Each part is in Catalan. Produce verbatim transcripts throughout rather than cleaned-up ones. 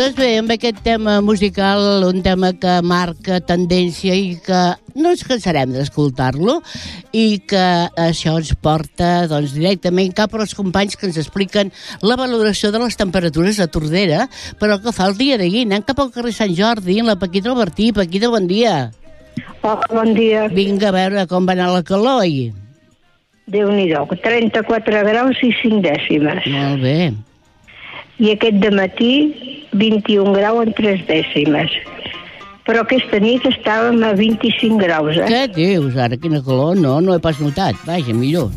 Doncs bé, amb aquest tema musical, un tema que marca tendència i que no ens cansarem d'escoltar-lo i que això ens porta doncs, directament cap als companys que ens expliquen la valoració de les temperatures a Tordera, però que fa el dia d'ahir. Anem cap al carrer Sant Jordi, en la Paquita Albertí. Paquita, bon dia. Hola, bon dia. Vinga, a veure com va anar la calor ahir. Déu-n'hi-do, trenta-quatre graus i cinc dècimes. Molt bé. I aquest dematí, vint-i-un graus en tres dècimes. Però aquesta nit estàvem a vint-i-cinc graus, eh? Què dius, ara? Quina calor? No, no he pas notat. Vaja, millor.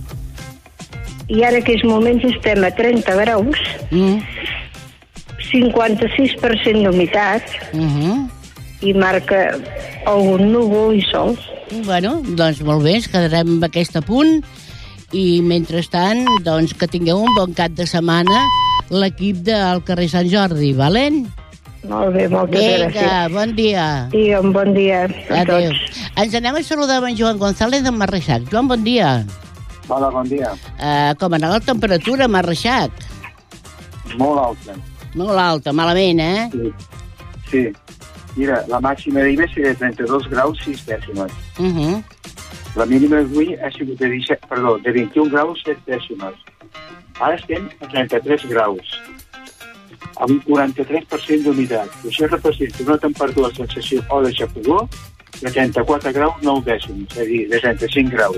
I ara en aquests moments estem a trenta graus, Mm. cinquanta-sis per cent d'humitat, Uh-huh. i marca algun núvol i sol. Bueno, doncs molt bé, ens quedarem amb aquest apunt i mentrestant, doncs que tingueu un bon cap de setmana l'equip del carrer Sant Jordi, valent? Molt bé, moltes Vinga, gràcies. bon dia. I un bon dia a Adéu. tots. Ens anem a saludar amb en Joan González de Marreixac. Joan, bon dia. Hola, bon dia. Uh, com anava la temperatura a Marreixac? Molt alta. Molt alta, malament, eh? Sí. Sí. Mira, la màxima d'ahir va ser de trenta-dos graus sis dècimes. Uh -huh. La mínima d'avui ha sigut de, disset, perdó, de vint-i-un graus set dècimes. Ara estem a trenta-tres graus, amb un quaranta-tres per cent d'humitat. Això representa una temperatura de sensació o de xafogó de trenta-quatre graus nou dècims, és a dir, de trenta-cinc graus.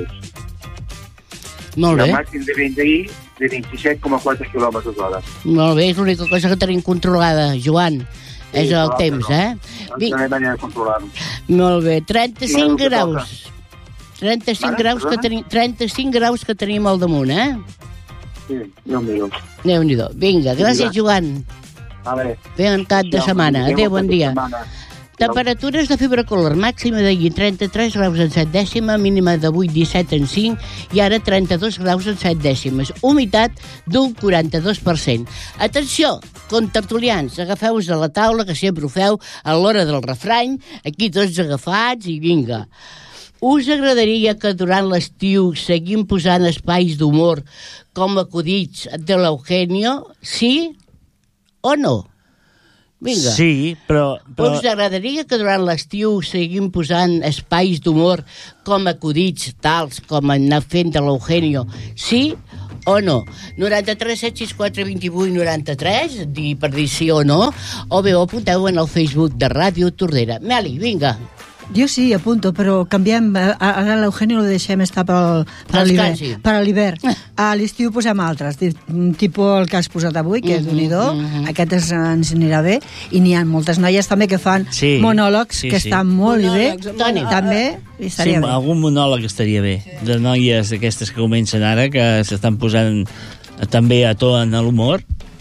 Molt I bé. el màxim de vent d'ahir de vint-i-set coma quatre quilòmetres hora. Molt bé, és l'única cosa que tenim controlada, Joan. Sí, És el clar, temps, no. eh? No Vi- tenim manera de controlar-ho. Molt bé, trenta-cinc Sí, el que graus. trenta-cinc Ara, graus que perdona? tenim, trenta-cinc graus que tenim al damunt, eh? Sí, Déu-n'hi-do. Déu-n'hi-do. Vinga, gràcies, Vinga. Joan. Vale. Ben cap de setmana. Adéu, bon dia. Setmana. Temperatures de fibra color, màxima d'ahir trenta-tres graus en set dècima, mínima d'avui disset en cinc i ara trenta-dos graus en set dècimes. Humitat d'un quaranta-dos per cent. Atenció, contertulians, agafeu-vos a la taula, que sempre ho feu a l'hora del refrany, aquí tots agafats i vinga. Us agradaria que durant l'estiu seguim posant espais d'humor com acudits de l'Eugenio? Sí o no? Vinga. Sí, però... però... Us agradaria que durant l'estiu seguim posant espais d'humor com acudits tals com anar fent de l'Eugenio? Sí o no? noranta-tres set sis quatre vint vuit noranta-tres, dir per dir sí o no, o bé ho apunteu en el Facebook de Ràdio Tordera. Meli, vinga. Jo sí, apunto, però canviem. Ara l'Eugenio lo deixem estar per, per l'hivern. Descansi. Per a l'hivern. A l'estiu posem altres, tipus el que has posat avui, que és Mhm, d'unidor. mhm. Aquest es, ens anirà bé. I n'hi ha moltes noies també que fan Sí, monòlegs, sí, que sí. estan molt Monòlegs, bé. Toni. També i Sí, estaria bé. algun monòleg estaria bé, de noies aquestes que comencen ara, que s'estan posant també a to en l'humor,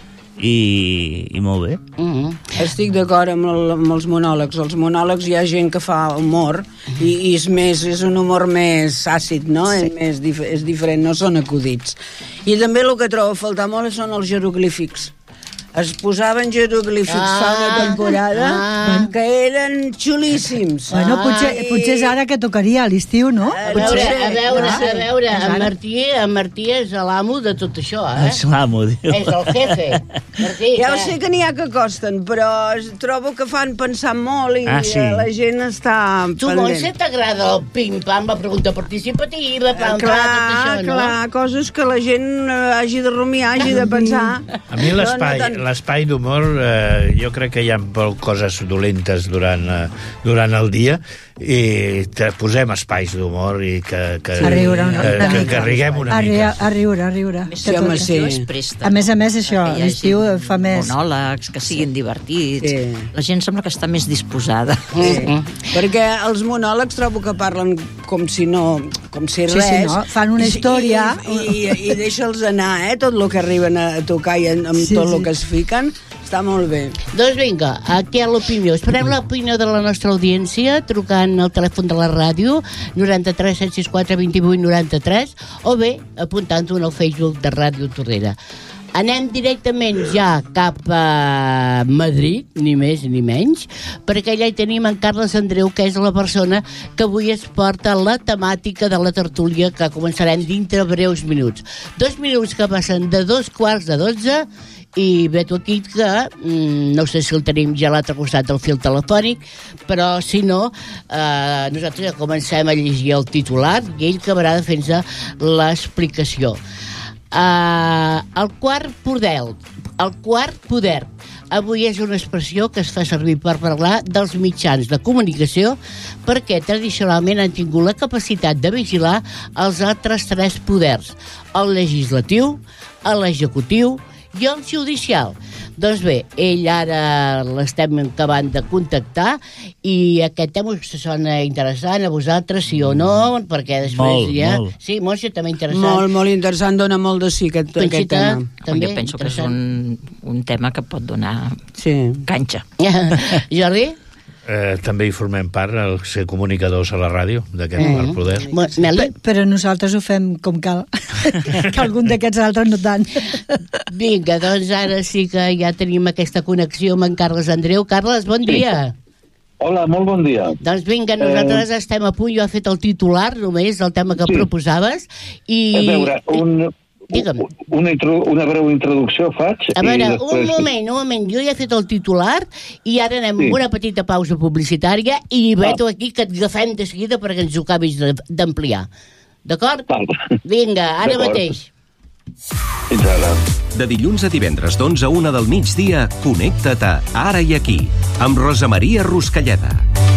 i, i molt bé. Mm -hmm. Estic d'acord amb, el, amb els monòlegs. Els monòlegs hi ha gent que fa humor i, i és més, és un humor més àcid, no? Sí. És, més dif és diferent, no són acudits. I també el que trobo a faltar molt són els jeroglífics. Es posaven jeroglífics Ah, fa una temporada ah. que eren xulíssims. Bueno, potser, Ai. potser és ara que tocaria a l'estiu, no? A No veure, sé, a veure, no sé. a veure, Doncs en ara- Martí, en Martí és l'amo de tot això, eh? És l'amo, diu. És el jefe. Martí, Ja ho eh? sé que n'hi ha que costen, però es- trobo que fan pensar molt i Ah, sí. eh, la gent està Tu, pendent. Montse, t'agrada el pim-pam, la pregunta participativa, pam, pam, tot Clar, això, no? clar, coses que la gent eh, hagi de rumiar, hagi de pensar. A mi l'espai No, no tant. l'espai d'humor, eh, jo crec que hi ha prou coses dolentes durant, eh, durant el dia i te posem espais d'humor i que, que, A riure una- que, una que, mica. que riguem una A, ri mica. a riure, a riure. Sí, home, sí. es presta. A més a més, això, Perquè hi hagi l'estiu fa més. monòlegs que siguin divertits. Sí. La gent sembla que està més disposada. Sí. Perquè els monòlegs trobo que parlen com si no, com si Sí, res. sí, no? Fan una I- història. I, i, i deixa'ls anar, eh? Tot el que arriben a tocar i amb Sí, tot el sí. que es fiquen, està molt bé. Doncs vinga, aquí a l'opinió. Esperem l'opinió de la nostra audiència trucant al telèfon de la ràdio noranta-tres set sis quatre vint vuit noranta-tres o bé apuntant-ho en el Facebook de Ràdio Tordera. Anem directament ja cap a Madrid, ni més ni menys, perquè allà hi tenim en Carles Andreu, que és la persona que avui es porta la temàtica de la tertúlia que començarem dintre breus minuts. Dos minuts que passen de dos quarts de dotze i veto aquí que, mm, no sé si el tenim ja a l'altre costat del fil telefònic, però si no, eh, nosaltres ja comencem a llegir el titular i ell acabarà de fer-nos l'explicació. Eh, el quart poder, el quart poder, avui és una expressió que es fa servir per parlar dels mitjans de comunicació perquè tradicionalment han tingut la capacitat de vigilar els altres tres poders, el legislatiu, l'executiu i el judicial. Doncs bé, ell ara l'estem acabant de contactar i aquest tema us sona interessant a vosaltres, sí o no, perquè després molt, ja... Molt. Sí, Montse, també interessant. Molt, molt interessant, dona molt de sí aquest, aquest Conxita, tema. també, jo penso que és un, un tema que pot donar Sí. canxa. Jordi? Eh, també hi formem part, el ser comunicadors a la ràdio, d'aquest Mm. quart poder. Mo- Meli? Pe- Però nosaltres ho fem com cal, que algun d'aquests altres no tant. Vinga, doncs ara sí que ja tenim aquesta connexió amb en Carles Andreu. Carles, bon dia. Hola, molt bon dia. Doncs vinga, nosaltres eh... estem a punt, jo he fet el titular només del tema que Sí. proposaves i... A veure, un, Digue'm. una, intro, una breu introducció faig. A veure, i després... un moment, un moment, jo ja he fet el titular i ara anem Sí. amb una petita pausa publicitària i veto aquí que et agafem de seguida perquè ens ho acabis de- d'ampliar. D'acord? Val. Vinga, ara D'acord. mateix. Fins ara. De dilluns a divendres d'onze a una del migdia, connecta't a Ara i Aquí, amb Rosa Maria Ruscalleda.